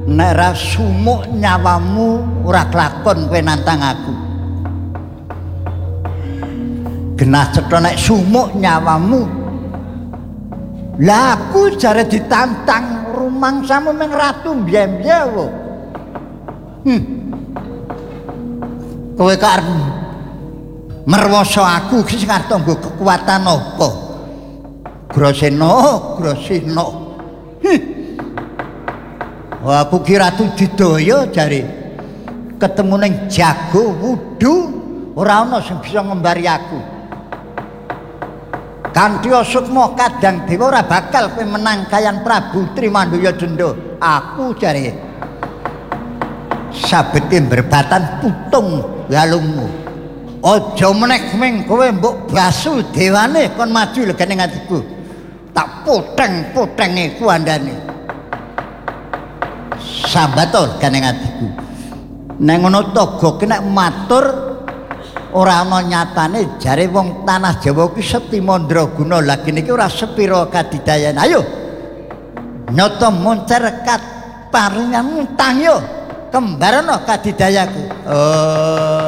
nek ra sumuk nyawamu ora kelakon kowe nantang aku. Genah cetha nek sumuk nyawamu. Lah aku jare ditantang rumangsamu ming ratu mbiyen-mbiyen wae. Kowe kok merwoso aku iki sing arep nggo kekuatan apa? Grosena. Wah, aku kira Ratu Didaya jare ketemu ning jago wudu ora ana sing bisa ngembari aku. Kanthi sukma kadang dewa ora bakal kowe menang kayan Prabu Trimandaya Denda. Aku jare sabete berbatan putung galungmu. Aja meneh ming kowe mbok basu dewane kon maju legane ngatiku. Tak poteng-potenge kuandane. Sambator kene ngatiku. Neng ngono toga ki nek matur ora ana nyatane jare wong tanah Jawa ki Seti Mandraguna. Lah kene iki ora sepira kadidayan. Ayo. Nyoto moncer kat paringan utang yo. Kembarana kadidayaku. Oh